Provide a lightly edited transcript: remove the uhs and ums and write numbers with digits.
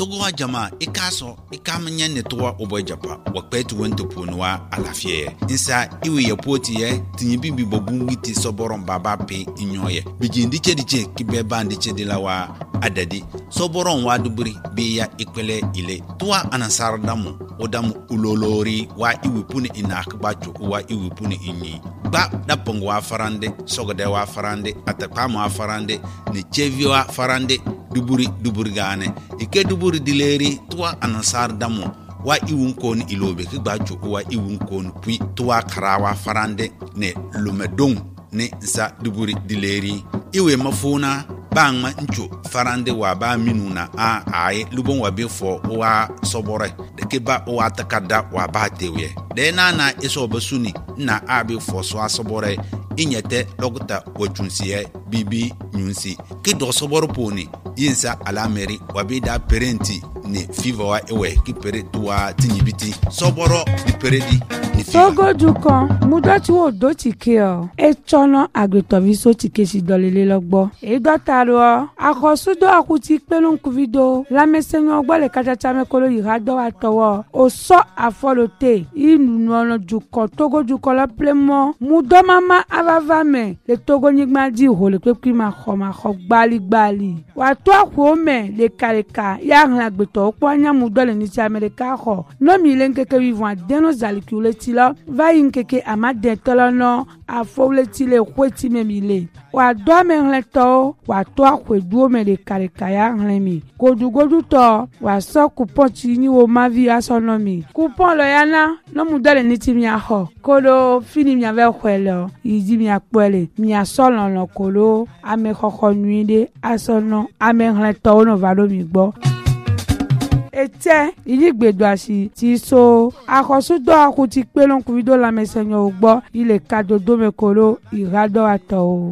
togo wa jama ikaso ikamnya netwa obojapa wakpetu wento ponwa alafie insa iwe yapoti ye tinyibibi bobungiti soboron baba pe inyoye bijindi chediche kibeba ndiche dilawa adadi soboron wa duburi biya ikwele ile tuwa anasar damu odamu ulolori wa iwipuni inakba chuku wa iwipuni inyi ba dapong wa farande sogode wa farande atakama wa farande ni chevi wa farande duburi gane ike duburi dileri tuwa anasar damu wa iwun kon ilobe kigba chuku wa iwun kon pui tuwa karawa farande ne lumedong ne sa duburi dileri iwe mafuna bangma ncho farande wa ba minuna ai lubon wa befo wa sobore de keba wa takada wa ba tewe de na iso basuni na abi fo so asobore inyete logta wachunsiye bibi nyunsi ki do soboro poni yinsa alameri wa bida parenti ni fiva wa ewe ki pere tuwa tinyibiti soboro di peredi ni fiva Togo dukan mudoti wo do tikeo e chono agretoviso tikesi dolele logbo e dotaro akosudo akuti pelon kuvido la mesenyo gbo le kachacha mekolo yirado atowo o so afolote inu no dukan Togo dukan la plemo mudo mama avavame le Togo nigma di ho le pepi ma kho gbali wa to ko me le kaleka ya ran agbeto opo anya mudo le ni ti America ho no mi le nkeke vivant deno zalikule la va yinkeke amade tolono afowle tile kweti memile wa do menleto wa to akweduo me le karekaya nlemi godugodu to wa so coupon ti ni wo mavi asonomi coupon lo yana no mudale ni ti mi aho kodo fini mi ave kwelo yidi mi apole mi asolon lo kolo ame kokko nuide asono ame nleto no valo mi gbo ete idigbedo asi ti so akosudo akuti pelon kuvido la mesenyo ugbo ile kadodo mekolo irado ato